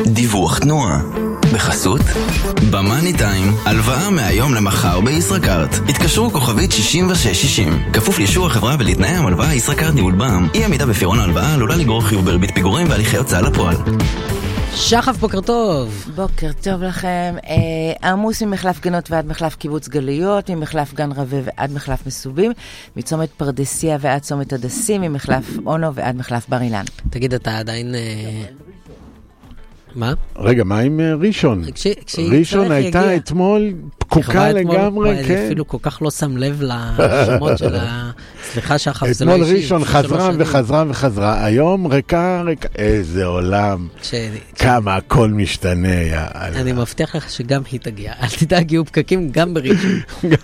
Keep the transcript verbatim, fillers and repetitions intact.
דיווח תנועה. בחסות במאני טיים, הלוואה מהיום למחר בישראכרט. התקשרו כוכבית שישים ושש שישים. כפוף לאישור החברה ולתנאי המלוואה. ישראכרט ניהול בע"מ. אי עמידה בפירעון ההלוואה עלולה לגרור חיוב בריבית פיגורים והליכי הוצאה לפועל. שחף, בוקר טוב. בוקר טוב לכם. אה, עמוס ממחלף גנות ועד מחלף קיבוץ גלויות, ממחלף גן רווה ועד מחלף מסובים, מצומת פרדסיה ועד צומת הדסים, ממחלף אונו ועד מחלף בר אילן. תגיד, אתה עדיין... אה... מה? רגע, מה עם ראשון? כש, ראשון הייתה יגיע. אתמול פקוקה לגמרי, אתמול, כן. אפילו כל כך לא שם לב לשמות של ה... סליחה שחף, זה לא אישי. אתמול ראשון חזרה וחזרה וחזרה, היום ריקה, ריקה, איזה עולם, ש... כמה הכל משתנה. אני מבטיח לך שגם היא תגיע, אל תדאג, יהיו פקקים גם בראשון.